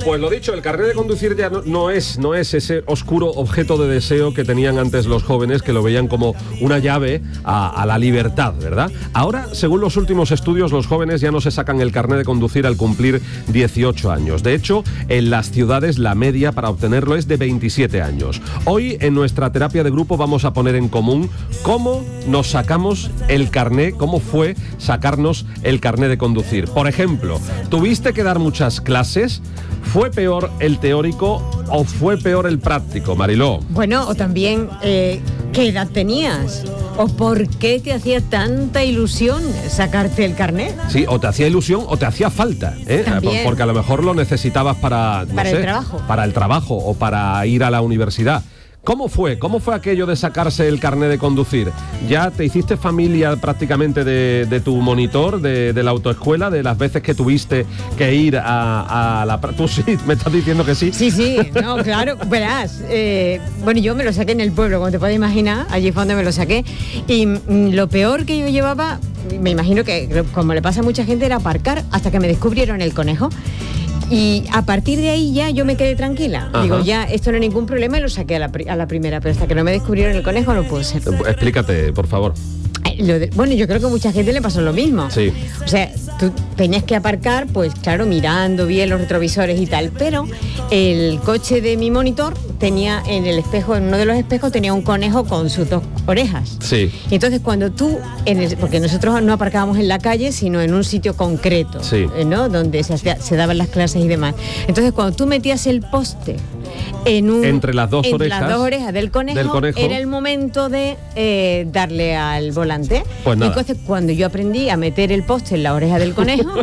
Pues lo dicho, el carnet de conducir ya no es ese oscuro objeto de deseo que tenían antes los jóvenes, que lo veían como una llave a la libertad, ¿verdad? Ahora, según los últimos estudios, los jóvenes ya no se sacan el carnet de conducir al cumplir 18 años. De hecho, en las ciudades la media para obtenerlo es de 27 años. Hoy, en nuestra terapia de grupo, vamos a poner en común cómo nos sacamos el carnet, cómo fue sacarnos el carnet de conducir. Por ejemplo, ¿tuviste que dar muchas clases? ¿Fue peor el teórico o fue peor el práctico, Mariló? Bueno, o también, ¿qué edad tenías? ¿O por qué te hacía tanta ilusión sacarte el carnet? Sí, o te hacía ilusión o te hacía falta, ¿eh? También. Porque a lo mejor lo necesitabas para el trabajo. Para el trabajo o para ir a la universidad. ¿Cómo fue aquello de sacarse el carnet de conducir? ¿Ya te hiciste familia prácticamente de tu monitor, de la autoescuela, de las veces que tuviste que ir a la... ¿Tú sí? ¿Me estás diciendo que sí? Sí, no, claro, verás. Bueno, yo me lo saqué en el pueblo, como te puedes imaginar, allí fue donde me lo saqué. Y lo peor que yo llevaba, me imagino que como le pasa a mucha gente, era aparcar hasta que me descubrieron el conejo. Y a partir de ahí ya yo me quedé tranquila. Ajá. Digo, ya, esto no es ningún problema, y lo saqué a la primera, pero hasta que no me descubrieron el conejo no pudo ser. Explícate, por favor. Bueno, yo creo que a mucha gente le pasó lo mismo. Sí. O sea, tú tenías que aparcar, pues claro, mirando bien los retrovisores y tal, pero el coche de mi monitor tenía en el espejo, en uno de los espejos tenía un conejo con sus dos orejas. Sí. Y entonces cuando tú, porque nosotros no aparcábamos en la calle, sino en un sitio concreto, sí, ¿no? Donde se daban las clases y demás. Entonces cuando tú metías el poste entre las dos orejas del conejo, era el momento de darle al volante. Pues nada. Y entonces cuando yo aprendí a meter el poste en la oreja del conejo,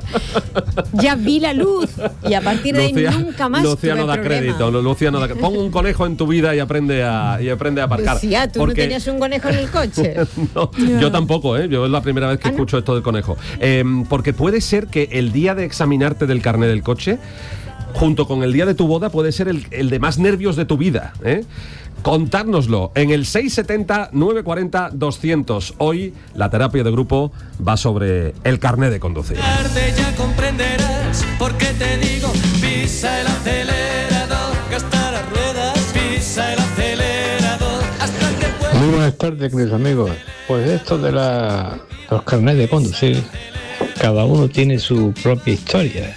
ya vi la luz, y a partir de ahí nunca más Luciano tuve da problema. crédito, Luciano da crédito. Pon un conejo en tu vida y aprende a aparcar. Decía, ¿tú no tenías un conejo en el coche? No, yo tampoco, yo es la primera vez que escucho esto del conejo. Porque puede ser que el día de examinarte del carnet del coche, junto con el día de tu boda, puede ser el de más nervios de tu vida, Contárnoslo en el 670-940-200. Hoy la terapia de grupo va sobre el carnet de conducir. Ya comprenderás por qué te digo, pisa el acelerador, gasta las ruedas, pisa el acelerador, hasta que pueda... Muy buenas tardes, queridos amigos. Pues esto de los carnets de conducir, cada uno tiene su propia historia.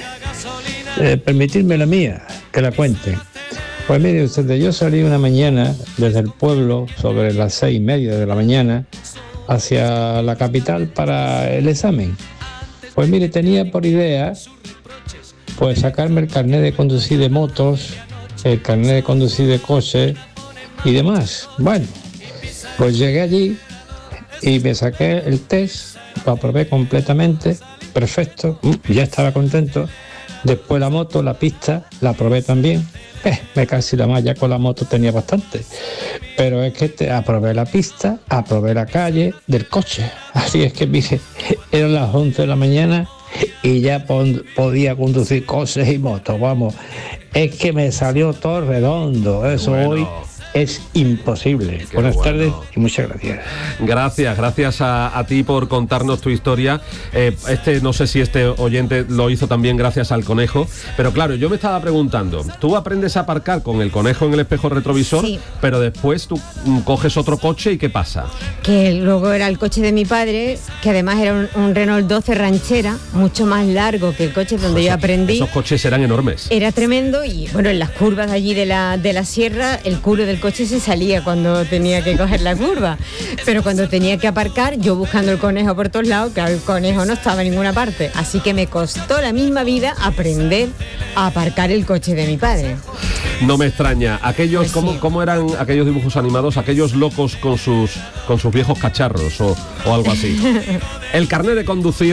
Permitidme la mía, que la cuente. Pues mire ustedes, yo salí una mañana desde el pueblo sobre las 6:30 de la mañana hacia la capital para el examen. Pues mire, tenía por idea pues sacarme el carnet de conducir de motos, el carnet de conducir de coches y demás. Bueno, pues llegué allí y me saqué el test, lo aprobé completamente, perfecto, ya estaba contento. Después la moto, la pista, la probé también. Me casi la más, ya con la moto tenía bastante. Pero es que aprobé la pista, aprobé la calle del coche. Así es que, mire, eran las 11 de la mañana y ya podía conducir coches y motos, vamos. Es que me salió todo redondo. Eso hoy es imposible. Buenas tardes y muchas gracias. Gracias a ti por contarnos tu historia. No sé si este oyente lo hizo también gracias al conejo, pero claro, yo me estaba preguntando, tú aprendes a aparcar con el conejo en el espejo retrovisor, sí, pero después tú coges otro coche y ¿qué pasa? Que luego era el coche de mi padre, que además era un Renault 12 ranchera, mucho más largo que el coche donde yo aprendí. Esos coches eran enormes. Era tremendo y bueno, en las curvas allí de la sierra, el culo del coche se salía cuando tenía que coger la curva, pero cuando tenía que aparcar, yo buscando el conejo por todos lados, claro, el conejo no estaba en ninguna parte, así que me costó la misma vida aprender a aparcar el coche de mi padre. No me extraña. Aquellos, Pues sí. ¿cómo eran aquellos dibujos animados? Aquellos locos con sus viejos cacharros o algo así. El carnet de conducir,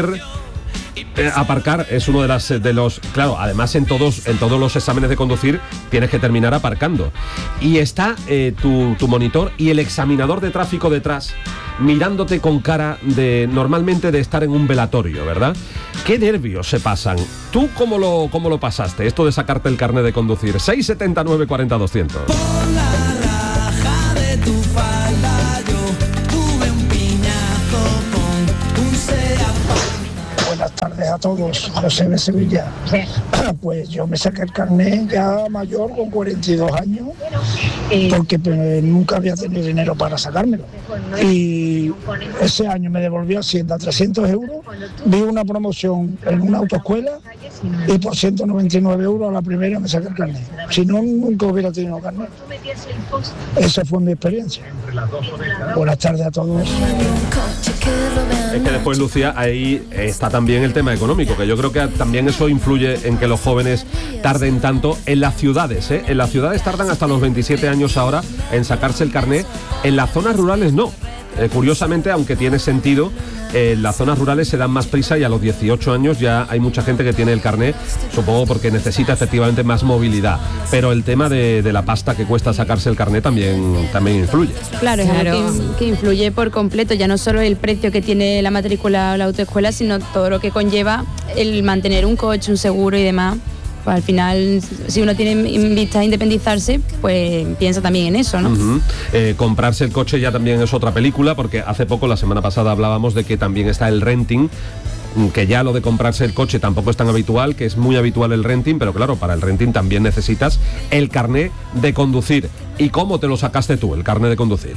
aparcar es uno de los... Claro, además en todos los exámenes de conducir tienes que terminar aparcando. Y está tu monitor y el examinador de tráfico detrás, mirándote con cara normalmente de estar en un velatorio, ¿verdad? ¿Qué nervios se pasan? ¿Tú cómo lo pasaste, esto de sacarte el carnet de conducir? 670-940-200. Por la raja de tu falda yo tuve un piñazo con un Seat. Buenas tardes a a todos, José de Sevilla. Pues yo me saqué el carnet ya mayor, con 42 años, porque nunca había tenido dinero para sacármelo. Y ese año me devolvió Hacienda 300 euros, vi una promoción en una autoescuela y por 199 euros a la primera me saqué el carnet. Si no, nunca hubiera tenido carnet. Esa fue mi experiencia. Buenas tardes a todos. Es que después, Lucía, ahí está también el tema económico, que yo creo que también eso influye en que los jóvenes tarden tanto en las ciudades, ¿eh? En las ciudades tardan hasta los 27 años ahora en sacarse el carnet, en las zonas rurales no. Curiosamente, aunque tiene sentido, en las zonas rurales se dan más prisa y a los 18 años ya hay mucha gente que tiene el carnet, supongo porque necesita efectivamente más movilidad. Pero el tema de la pasta que cuesta sacarse el carnet también influye. Claro, es algo que influye por completo, ya no solo el precio que tiene la matrícula o la autoescuela, sino todo lo que conlleva el mantener un coche, un seguro y demás. Pues al final, si uno tiene en vista independizarse, pues piensa también en eso, ¿no? Comprarse el coche ya también es otra película, porque hace poco, la semana pasada, hablábamos de que también está el renting, que ya lo de comprarse el coche tampoco es tan habitual, que es muy habitual el renting, pero claro, para el renting también necesitas el carnet de conducir. ¿Y cómo te lo sacaste tú, el carnet de conducir?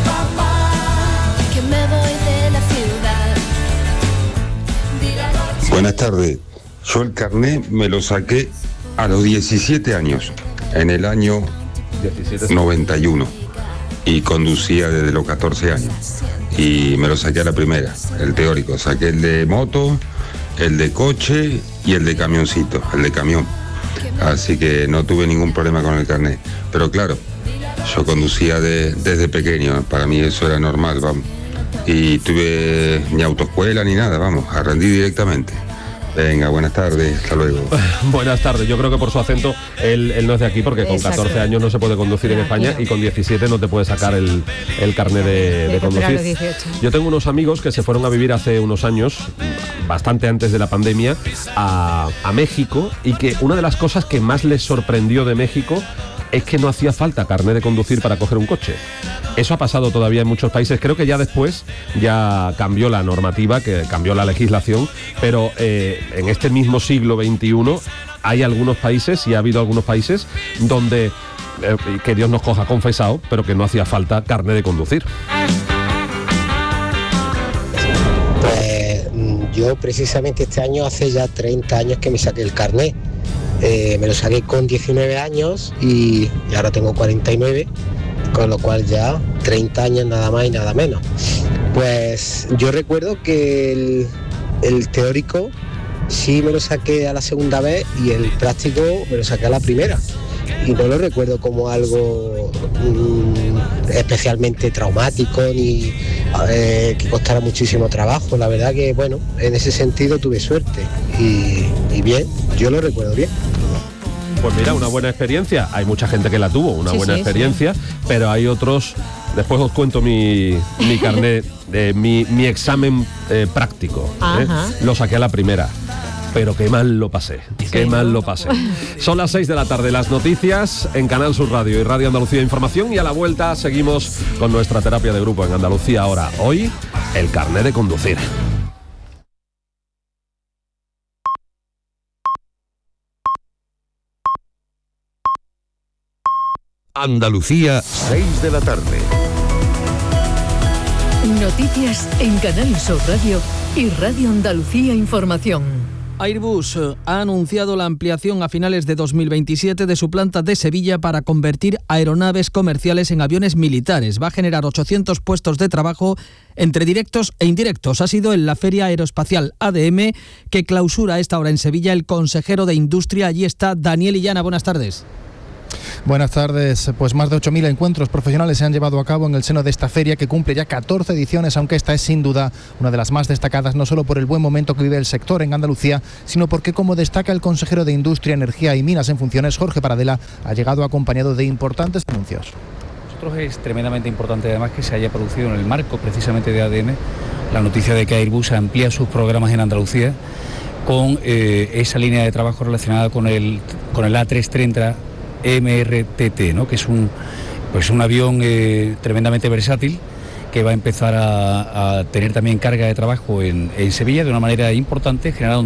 Buenas tardes. Yo el carnet me lo saqué a los 17 años, en el año 91, y conducía desde los 14 años. Y me lo saqué a la primera, el teórico. Saqué el de moto, el de coche y el de camioncito, el de camión. Así que no tuve ningún problema con el carnet. Pero claro, yo conducía desde pequeño, para mí eso era normal, vamos. Y tuve ni autoescuela ni nada, vamos, aprendí directamente. Venga, buenas tardes, hasta luego. Buenas tardes, yo creo que por su acento él no es de aquí, porque con 14 años no se puede conducir en España y con 17 no te puede sacar el carnet de conducir. Yo tengo unos amigos que se fueron a vivir hace unos años, bastante antes de la pandemia, a México, y que una de las cosas que más les sorprendió de México es que no hacía falta carnet de conducir para coger un coche. Eso ha pasado todavía en muchos países. Creo que ya después ya cambió la normativa, que cambió la legislación, pero en este mismo siglo XXI hay algunos países, y ha habido algunos países donde, que Dios nos coja confesado, pero que no hacía falta carnet de conducir. Pues yo precisamente este año hace ya 30 años que me saqué el carnet. Me lo saqué con 19 años y ahora tengo 49, con lo cual ya 30 años nada más y nada menos. Pues yo recuerdo que el teórico sí me lo saqué a la segunda vez y el práctico me lo saqué a la primera. Y no lo recuerdo como algo especialmente traumático ni que costara muchísimo trabajo. La verdad que, bueno, en ese sentido tuve suerte y bien, yo lo recuerdo bien. Pues mira, una buena experiencia. Hay mucha gente que la tuvo, una buena experiencia, pero hay otros. Después os cuento mi carnet, mi examen práctico. Lo saqué a la primera. Pero qué mal lo pasé, qué mal lo pasé. Son las 6 de la tarde, las noticias en Canal Sur Radio y Radio Andalucía Información, y a la vuelta seguimos con nuestra terapia de grupo en Andalucía Ahora. Hoy, el carnet de conducir. Andalucía, 6 de la tarde. Noticias en Canal Sur Radio y Radio Andalucía Información. Airbus ha anunciado la ampliación a finales de 2027 de su planta de Sevilla para convertir aeronaves comerciales en aviones militares. Va a generar 800 puestos de trabajo entre directos e indirectos. Ha sido en la Feria Aeroespacial ADM que clausura a esta hora en Sevilla el consejero de Industria. Allí está Daniel Illana. Buenas tardes. Buenas tardes. Pues más de 8.000 encuentros profesionales se han llevado a cabo en el seno de esta feria, que cumple ya 14 ediciones, aunque esta es sin duda una de las más destacadas, no solo por el buen momento que vive el sector en Andalucía, sino porque, como destaca el consejero de Industria, Energía y Minas en funciones, Jorge Paradela, ha llegado acompañado de importantes anuncios. Nosotros es tremendamente importante además que se haya producido en el marco precisamente de ADM la noticia de que Airbus amplía sus programas en Andalucía con esa línea de trabajo relacionada con el A330 MRTT, ¿no? Que es un avión tremendamente versátil, que va a empezar a tener también carga de trabajo en Sevilla de una manera importante, generando